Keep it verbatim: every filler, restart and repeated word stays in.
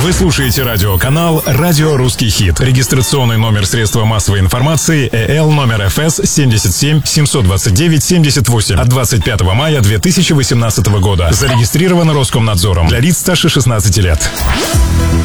Вы слушаете радиоканал «Радио Русский хит». Регистрационный номер средства массовой информации э эл номер эф эс семьдесят семь семьсот двадцать девять семьдесят восемь от двадцать пятого мая две тысячи восемнадцатого года. Зарегистрировано Роскомнадзором для лиц старше шестнадцати лет.